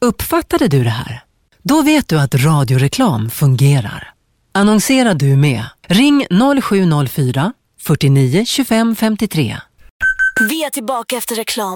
Uppfattade du det här? Då vet du att radioreklam fungerar. Annonsera du med. Ring 0704 49 25 53. Vi är tillbaka efter reklam.